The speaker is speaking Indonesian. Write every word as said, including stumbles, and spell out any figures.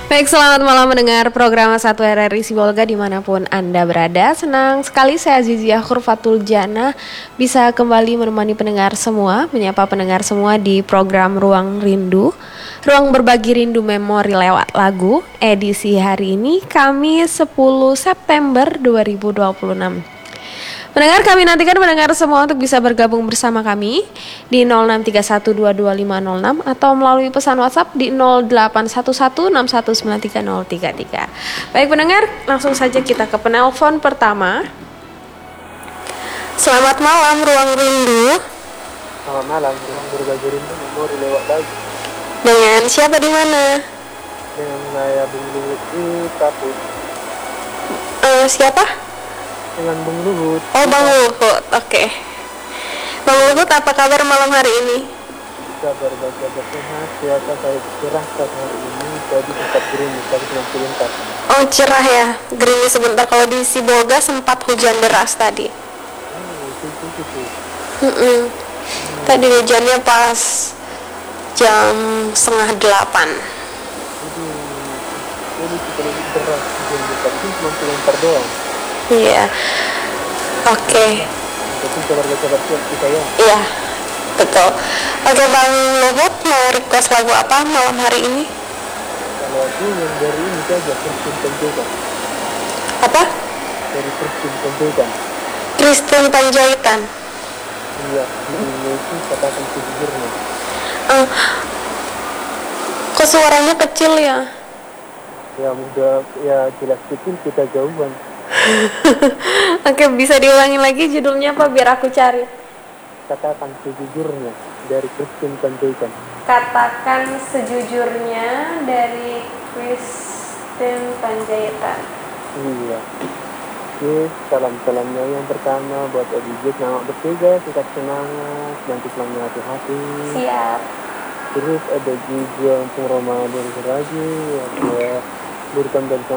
Baik, selamat malam mendengar program satu R R I Sibolga dimanapun Anda berada. Senang sekali saya Zizia Khurfatul Jana bisa kembali menemani pendengar semua, menyapa pendengar semua di program Ruang Rindu, Ruang Berbagi Rindu Memori lewat lagu, edisi hari ini Kamis sepuluh September dua ribu dua puluh enam. Pendengar, kami nantikan pendengar semua untuk bisa bergabung bersama kami di nol enam tiga satu dua dua lima nol enam atau melalui pesan WhatsApp di nol delapan satu satu enam satu sembilan tiga nol tiga tiga. Baik pendengar, langsung saja kita ke penelpon pertama. Selamat malam Ruang Rindu. Selamat malam, Ruang Berbagi Rindu Memori lewat lagu. Dengan siapa di mana? Dengan saya Bung Luhut di Kapuk. Uh, siapa? Dengan Bung Luhut. Oh, Bang Luhut, oke. Okay. Bang Luhut, apa kabar malam hari ini? Kabar baik, kabar sehat. Cuaca saya cerah saat hari ini, jadi tetap gerimis, tapi cuma sebentar. Oh, cerah ya, gerimis sebentar. Kalau di Sibolga sempat hujan deras tadi. Oh, itu itu itu. Mm-mm. Hmm. Tadi hujannya pas jam setengah delapan. Jadi, jadi kita lebih deras hujan dekat itu cuma sebentar doang. Iya, oke. Okay. Tapi kabar-kabar siap kita ya. Iya, betul. Oke, Bang Luhut mau request lagu apa malam hari ini? Kalau aku yang dari ini saja, Kristen Panjaitan. Apa? Dari Kristen Panjaitan. Kristen Panjaitan. Iya, ini itu katakan sejujurnya. Uh, kok suaranya kecil ya? Ya udah, ya jelas kecil kita jauhan. Oke, bisa diulangi lagi judulnya apa biar aku cari. Katakan sejujurnya dari Kristen Panjaitan. Katakan sejujurnya dari Kristen Panjaitan. Iya. Oke, salam-salamnya yang pertama buat Abijit, nama bertiga, tetap semangat, nanti selama hati-hati. Siap. Terus ada juga untuk Ramadan lagi, ada Burkan dan